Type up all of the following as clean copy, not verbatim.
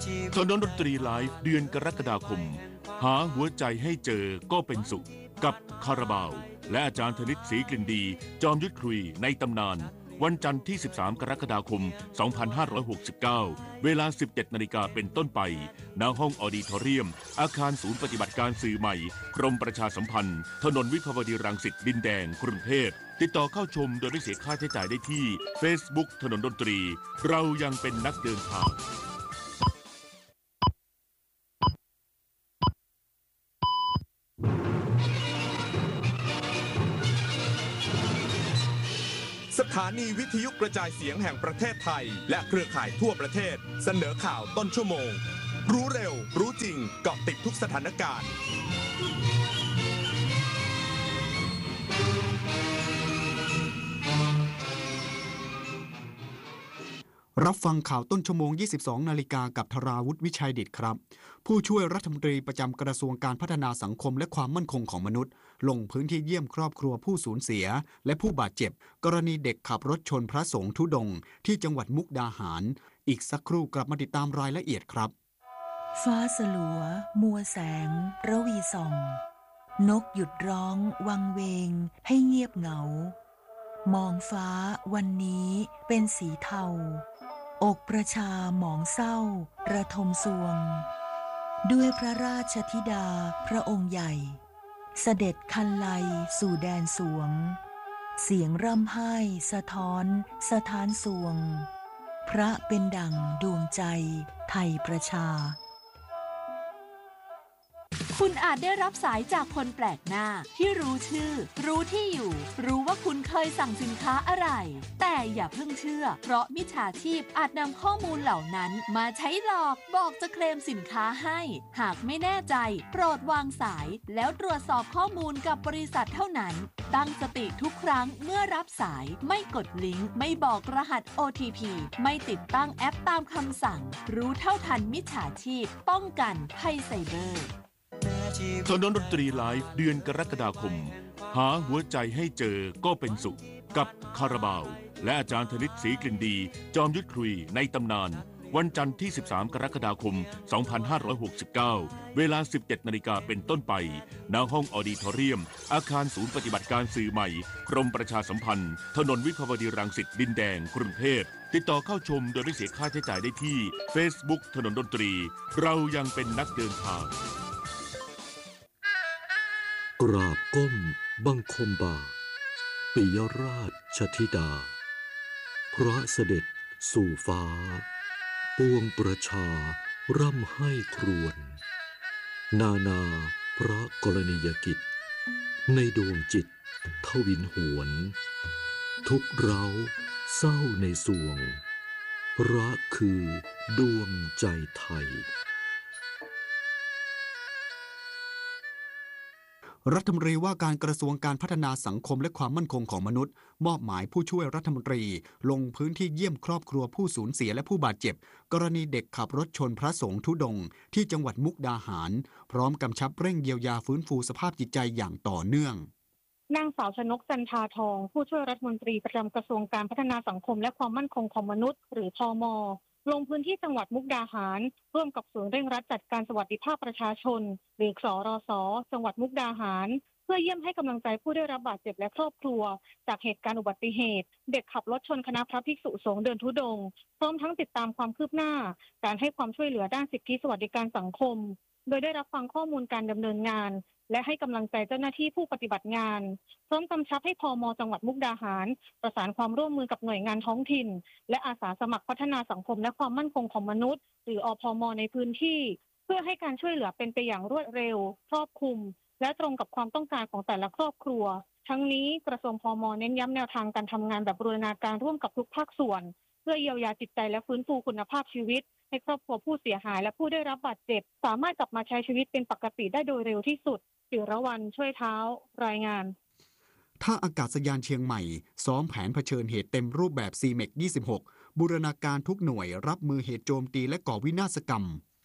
ถนนดนตรีไลฟ์เดือนกรกฎาคมหาหัวใจให้เจอก็เป็นสุขกับคาราบาวและอาจารย์ธนิตศรีกลิ่นดีจอมยุทธคุยในตำนานวันจันทร์ที่ 13 กรกฎาคม 2569 เวลา 17 นาฬิกาเป็นต้นไปณห้องออดิทอเรียมอาคารศูนย์ปฏิบัติการสื่อใหม่กรมประชาสัมพันธ์ถนนวิภาวดีรังสิตดินแดงกรุงเทพติดต่อเข้าชมโดยไม่เสียค่าใช้จ่ายได้ที่ Facebook ถนนดนตรีเรายังเป็นนักเดินทางสถานีวิทยุกระจายเสียงแห่งประเทศไทยและเครือข่ายทั่วประเทศเสนอข่าวต้นชั่วโมงรู้เร็วรู้จริงเกาะติดทุกสถานการณ์รับฟังข่าวต้นชั่วโมง 22 นาฬิกากับธราวุฒิวิชัยดิษฐ์ครับผู้ช่วยรัฐมนตรีประจำกระทรวงการพัฒนาสังคมและความมั่นคงของมนุษย์ลงพื้นที่เยี่ยมครอบครัวผู้สูญเสียและผู้บาดเจ็บกรณีเด็กขับรถชนพระสงฆ์ธุดงค์ที่จังหวัดมุกดาหารอีกสักครู่กลับมาติดตามรายละเอียดครับฟ้าสลัวมัวแสงระวีส่องนกหยุดร้องวังเวงให้เงียบเหงามองฟ้าวันนี้เป็นสีเทาอกประชาหมองเศร้าระทมสวงด้วยพระราชธิดาพระองค์ใหญ่เสด็จคันไลสู่แดนสวงเสียงร่ำไห้สะท้อนสถานสวงพระเป็นดั่งดวงใจไทยประชาคุณอาจได้รับสายจากคนแปลกหน้าที่รู้ชื่อรู้ที่อยู่รู้ว่าคุณเคยสั่งสินค้าอะไรแต่อย่าเพิ่งเชื่อเพราะมิจฉาชีพอาจนำข้อมูลเหล่านั้นมาใช้หลอกบอกจะเคลมสินค้าให้หากไม่แน่ใจโปรดวางสายแล้วตรวจสอบข้อมูลกับบริษัทเท่านั้นตั้งสติทุกครั้งเมื่อรับสายไม่กดลิงก์ไม่บอกรหัส OTP ไม่ติดตั้งแอปตามคำสั่งรู้เท่าทันมิจฉาชีพป้องกันภัยไซเบอร์ถนนดนตรีไลฟ์เดือนกรกฎาคมหาหัวใจให้เจอก็เป็นสุขกับคาราบาวและอาจารย์ธนิตศรีกลิ่นดีจอมยุทธคุยในตำนานวันจันทร์ที่ 13 กรกฎาคม 2569 เวลา 17 นาฬิกาเป็นต้นไปณห้องออดิทอเรียมอาคารศูนย์ปฏิบัติการสื่อใหม่กรมประชาสัมพันธ์ถนนวิภาวดีรังสิตดินแดงกรุงเทพติดต่อเข้าชมโดยไม่เสียค่าใช้จ่ายได้ที่ Facebook ถนนดนตรีเรายังเป็นนักเดินทางกราบก้มบังคมบาทปิยราชธิดาพระเสด็จสู่ฟ้าปวงประชาร่ำไห้ครวญนานาพระกรณียกิจในดวงจิตทวินหวนทุกเร้าเศร้าในสวงพระคือดวงใจไทยรัฐมนตรีว่าการกระทรวงการพัฒนาสังคมและความมั่นคงของมนุษย์มอบหมายผู้ช่วยรัฐมนตรีลงพื้นที่เยี่ยมครอบครัวผู้สูญเสียและผู้บาดเจ็บกรณีเด็กขับรถชนพระสงฆ์ธุดงค์ที่จังหวัดมุกดาหารพร้อมกำชับเร่งเยียวยาฟื้นฟูสภาพจิตใจอย่างต่อเนื่องนางสาวชนกจันทาทองผู้ช่วยรัฐมนตรีประจำกระทรวงการพัฒนาสังคมและความมั่นคงของมนุษย์หรือพม.ลงพื้นที่จังหวัดมุกดาหารร่วมกับศูนย์เร่งรัดจัดการสวัสดิภาพประชาชนหรือสรส.จังหวัดมุกดาหารเพื่อเยี่ยมให้กำลังใจผู้ได้รับบาดเจ็บและครอบครัวจากเหตุการณ์อุบัติเหตุเด็กขับรถชนคณะพระภิกษุสงฆ์เดินธุดงค์พร้อมทั้งติดตามความคืบหน้าการให้ความช่วยเหลือด้านสิทธิสวัสดิการสังคมโดยได้รับฟังข้อมูลการดำเนินงานและให้กำลังใจเจ้าหน้าที่ผู้ปฏิบัติงานพร้อมกำชับให้พม.จังหวัดมุกดาหารประสานความร่วมมือกับหน่วยงานท้องถิ่นและอาสาสมัครพัฒนาสังคมและความมั่นคงของมนุษย์หรืออพม.ในพื้นที่เพื่อให้การช่วยเหลือเป็นไปอย่างรวดเร็วครอบคลุมและตรงกับความต้องการของแต่ละครอบครัวทั้งนี้กระทรวงพม.เน้นย้ำแนวทางการทำงานแบบบูรณาการร่วมกับทุกภาคส่วนเพื่อเยียวยาจิตใจและฟื้นฟูคุณภาพชีวิตให้ครอบครัวผู้เสียหายและผู้ได้รับบาดเจ็บสามารถกลับมาใช้ชีวิตเป็นปกติได้โดยเร็วที่สุดจิรวรรณช่วยเท้ารายงานท่าอากาศยานเชียงใหม่ซ้อมแผนเผชิญเหตุเต็มรูปแบบ CMEC 26บูรณาการทุกหน่วยรับมือเหตุโจมตีและก่อวินาศกรรม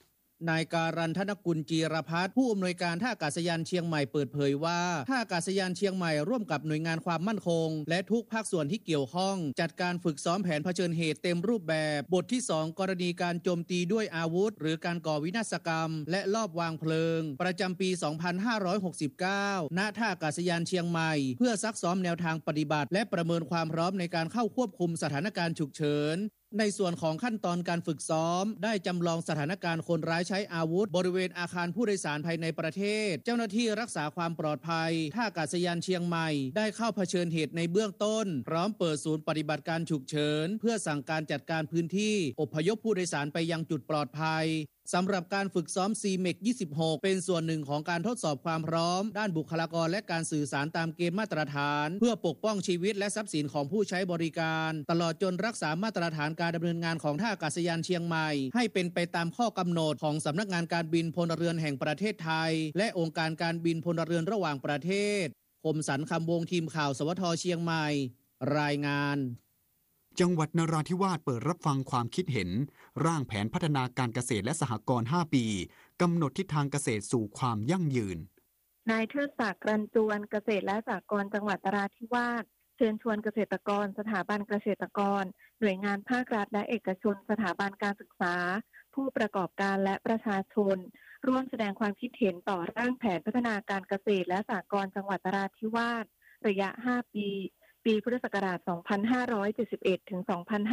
นายการันธนกุลจีรพัฒน์ผู้อำนวยการท่าอากาศยานเชียงใหม่เปิดเผยว่าท่าอากาศยานเชียงใหม่ร่วมกับหน่วยงานความมั่นคงและทุกภาคส่วนที่เกี่ยวข้องจัดการฝึกซ้อมแผนเผชิญเหตุเต็มรูปแบบบทที่2กรณีการโจมตีด้วยอาวุธหรือการก่อวินาศกรรมและลอบวางเพลิงประจำปี 2569 ณ ท่าอากาศยานเชียงใหม่เพื่อซักซ้อมแนวทางปฏิบัติและประเมินความพร้อมในการเข้าควบคุมสถานการณ์ฉุกเฉินในส่วนของขั้นตอนการฝึกซ้อมได้จำลองสถานการณ์คนร้ายใช้อาวุธบริเวณอาคารผู้โดยสารภายในประเทศเจ้าหน้าที่รักษาความปลอดภัยท่าอากาศยานเชียงใหม่ได้เข้าเผชิญเหตุในเบื้องต้นพร้อมเปิดศูนย์ปฏิบัติการฉุกเฉินเพื่อสั่งการจัดการพื้นที่อพยพผู้โดยสารไปยังจุดปลอดภัยสำหรับการฝึกซ้อม CMEC 26 เป็นส่วนหนึ่งของการทดสอบความพร้อมด้านบุคลากรและการสื่อสารตามเกณฑ์มาตรฐานเพื่อปกป้องชีวิตและทรัพย์สินของผู้ใช้บริการตลอดจนรักษามาตรฐานการดำเนินงานของท่าอากาศยานเชียงใหม่ให้เป็นไปตามข้อกำหนดของสำนักงานการบินพลเรือนแห่งประเทศไทยและองค์การการบินพลเรือนระหว่างประเทศคมสันต์คำวงทีมข่าวสวทเชียงใหม่รายงานจังหวัดนราธิวาสเปิดรับฟังความคิดเห็นร่างแผนพัฒนาการเกษตรและสหกรณ์ 5 ปีกำหนดทิศทางเกษตรสู่ความยั่งยืนนายเทิดศักดิ์รันจวนเกษตรและสหกรณ์จังหวัดนราธิวาสเชิญชวนเกษตรกรสถาบันเกษตรกรหน่วยงานภาครัฐและเอกชนสถาบันการศึกษาผู้ประกอบการและประชาชนร่วมแสดงความคิดเห็นต่อร่างแผนพัฒนาการเกษตรและสหกรณ์จังหวัดนราธิวาสระยะ 5 ปีพุทธศักราช 2571 ถึง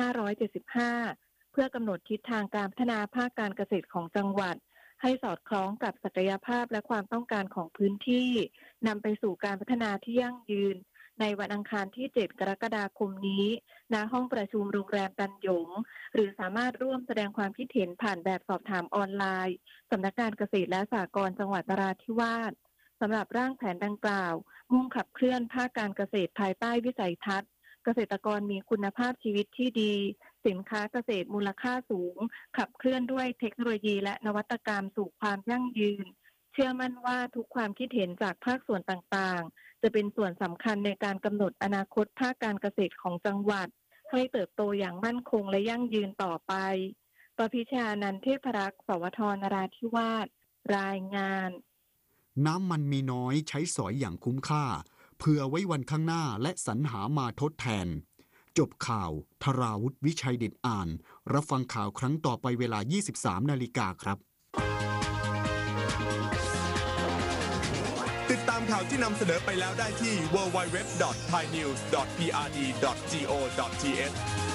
2575 เพื่อกำหนดทิศทางการพัฒนาภาคการเกษตรของจังหวัดให้สอดคล้องกับศักยภาพและความต้องการของพื้นที่นำไปสู่การพัฒนาที่ยั่งยืนในวันอังคารที่ 7 กรกฎาคมนี้ณห้องประชุมโรงแรมตันหยงหรือสามารถร่วมแสดงความคิดเห็นผ่านแบบสอบถามออนไลน์สำนักงานเกษตรและสหกรณ์จังหวัดนราธิวาสสำหรับร่างแผนดังกล่าวมุ่งขับเคลื่อนภาคการเกษตรภายใต้วิสัยทัศน์เกษตรกรมีคุณภาพชีวิตที่ดีสินค้าเกษตรมูลค่าสูงขับเคลื่อนด้วยเทคโนโลยีและนวัตกรรมสู่ความยั่งยืนเชื่อมั่นว่าทุกความคิดเห็นจากภาคส่วนต่างๆจะเป็นส่วนสำคัญในการกำหนดอนาคตภาคการเกษตรของจังหวัดให้เติบโตอย่างมั่นคงและยั่งยืนต่อไปประพิชานันท์เทพรักษ์สวทนราธิวาสรายงานน้ำมันมีน้อยใช้สอยอย่างคุ้มค่าเพื่อไว้วันข้างหน้าและสรรหามาทดแทนจบข่าวธราวุฒิวิชัยดิตอ่านรับฟังข่าวครั้งต่อไปเวลา 23 นาฬิกาครับติดตามข่าวที่นำเสนอไปแล้วได้ที่ www.thainews.prd.go.th